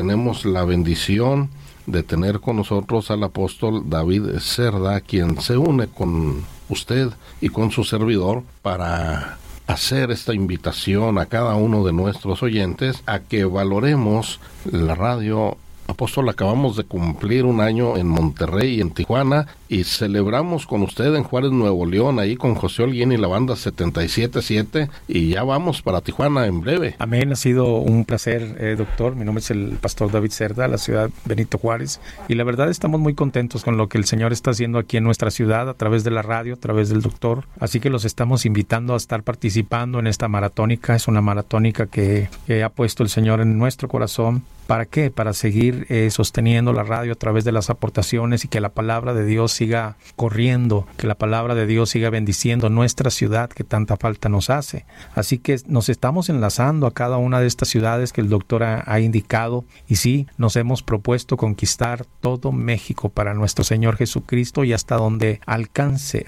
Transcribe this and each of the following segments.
Tenemos la bendición de tener con nosotros al apóstol David Cerda, quien se une con usted y con su servidor para hacer esta invitación a cada uno de nuestros oyentes a que valoremos la radio. Apóstol, acabamos de cumplir un año en Monterrey y en Tijuana, y celebramos con usted en Juárez, Nuevo León, ahí con José Holguín y la banda 77.7, y ya vamos para Tijuana en breve. Amén, ha sido un placer, doctor. Mi nombre es el pastor David Cerda, la ciudad Benito Juárez, y la verdad estamos muy contentos con lo que el Señor está haciendo aquí en nuestra ciudad, a través de la radio, a través del doctor, así que los estamos invitando a estar participando en esta maratónica. Es una maratónica que ha puesto el Señor en nuestro corazón. ¿Para qué? Para seguir sosteniendo la radio a través de las aportaciones, y que la palabra de Dios siga corriendo, que la palabra de Dios siga bendiciendo nuestra ciudad que tanta falta nos hace. Así que nos estamos enlazando a cada una de estas ciudades que el doctor ha indicado, y sí, nos hemos propuesto conquistar todo México para nuestro Señor Jesucristo, y hasta donde alcance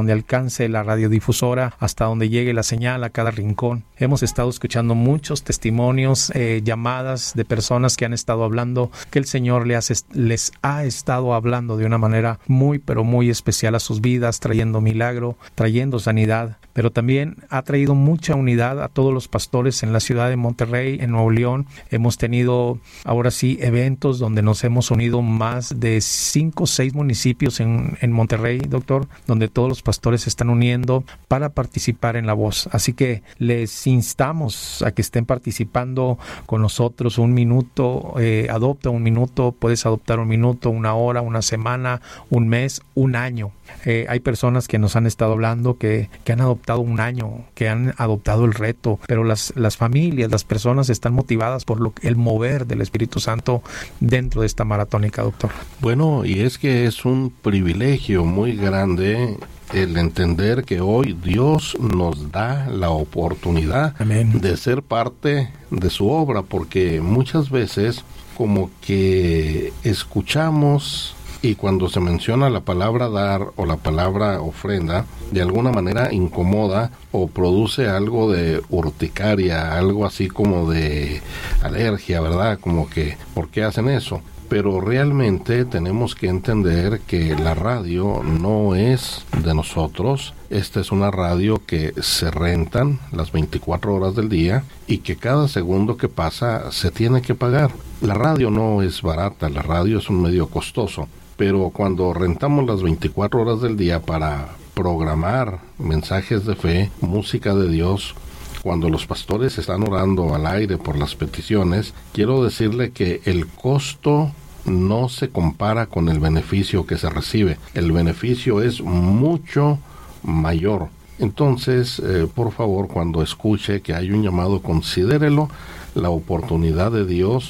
la radiodifusora, hasta donde llegue la señal a cada rincón. Hemos estado escuchando muchos testimonios, llamadas de personas que han estado hablando, que el Señor les ha estado hablando de una manera muy, pero muy especial a sus vidas, trayendo milagro, trayendo sanidad, pero también ha traído mucha unidad a todos los pastores en la ciudad de Monterrey, en Nuevo León. Hemos tenido, ahora sí, eventos donde nos hemos unido más de 5 o 6 municipios en Monterrey, doctor, donde todos los pastores se están uniendo para participar en La Voz. Así que les instamos a que estén participando con nosotros. Un minuto, adopta un minuto, puedes adoptar un minuto, una hora, una semana, un mes, un año. Hay personas que nos han estado hablando que han adoptado un año, que han adoptado el reto, pero las familias, las personas están motivadas por el mover del Espíritu Santo dentro de esta maratónica, doctor. Bueno, y es que es un privilegio muy grande el entender que hoy Dios nos da la oportunidad Amén. De ser parte de su obra, porque muchas veces como que escuchamos, y cuando se menciona la palabra dar o la palabra ofrenda, de alguna manera incomoda o produce algo de urticaria, algo así como de alergia, ¿verdad? Como que, ¿por qué hacen eso? Pero realmente tenemos que entender que la radio no es de nosotros. Esta es una radio que se rentan las 24 horas del día, y que cada segundo que pasa se tiene que pagar. La radio no es barata, la radio es un medio costoso, pero cuando rentamos las 24 horas del día para programar mensajes de fe, música de Dios, cuando los pastores están orando al aire por las peticiones, quiero decirle que el costo no se compara con el beneficio que se recibe. El beneficio es mucho mayor. Entonces, por favor, cuando escuche que hay un llamado, considérelo la oportunidad de Dios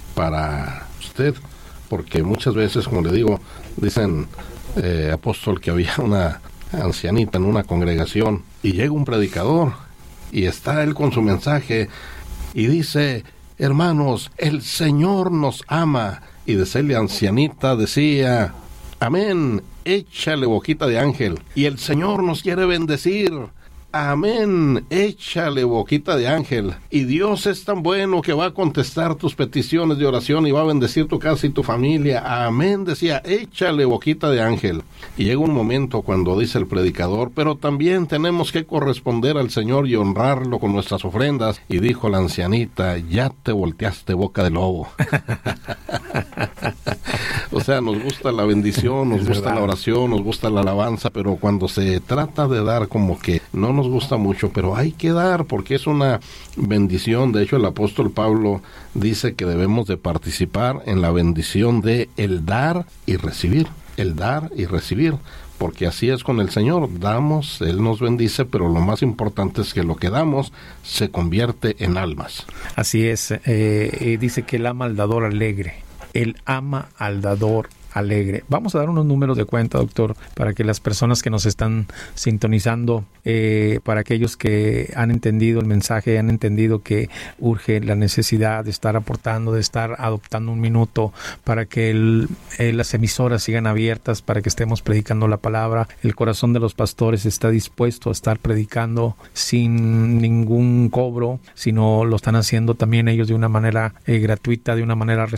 para usted, porque muchas veces, como le digo, dicen, apóstol, que había una ancianita en una congregación, y llega un predicador, y está él con su mensaje, y dice: hermanos, el Señor nos ama. Y de la ancianita decía: amén, échale boquita de ángel. Y el Señor nos quiere bendecir. Amén, échale boquita de ángel. Y Dios es tan bueno que va a contestar tus peticiones de oración y va a bendecir tu casa y tu familia. Amén, decía, échale boquita de ángel. Y llega un momento cuando dice el predicador: pero también tenemos que corresponder al Señor y honrarlo con nuestras ofrendas. Y dijo la ancianita: ya te volteaste boca de lobo. O sea, nos gusta la bendición, nos gusta la oración, nos gusta la alabanza, pero cuando se trata de dar, como que no nos gusta mucho, pero hay que dar porque es una bendición. De hecho, el apóstol Pablo dice que debemos de participar en la bendición de el dar y recibir, porque así es con el Señor. Damos, Él nos bendice, pero lo más importante es que lo que damos se convierte en almas. Así es, dice que Él ama al dador alegre. Él ama al dador alegre. Vamos a dar unos números de cuenta, doctor, para que las personas que nos están sintonizando, para aquellos que han entendido el mensaje, han entendido que urge la necesidad de estar aportando, de estar adoptando un minuto para que las emisoras sigan abiertas, para que estemos predicando la palabra. El corazón de los pastores está dispuesto a estar predicando sin ningún cobro, sino lo están haciendo también ellos de una manera gratuita, de una manera